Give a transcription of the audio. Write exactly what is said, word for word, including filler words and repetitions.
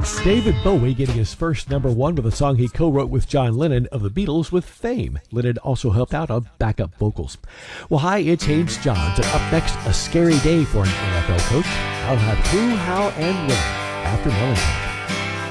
David Bowie getting his first number one with a song he co-wrote with John Lennon of the Beatles with Fame. Lennon also helped out on backup vocals. Well, hi, it's Haynes Johns, and up next, a scary day for an N F L coach. I'll have who, how, and when after Mellencamp.